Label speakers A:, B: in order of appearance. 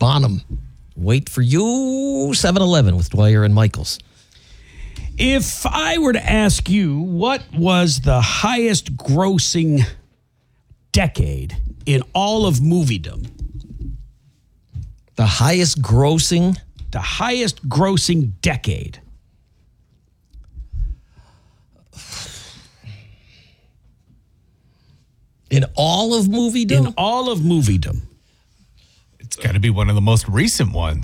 A: Bonham. Wait for you, 7-Eleven with Dwyer and Michaels.
B: If I were to ask you what was the highest grossing decade in all of moviedom?
A: The highest grossing?
B: The highest grossing decade.
A: In all of moviedom?
B: In all of moviedom.
C: It's got to be one of the most recent ones.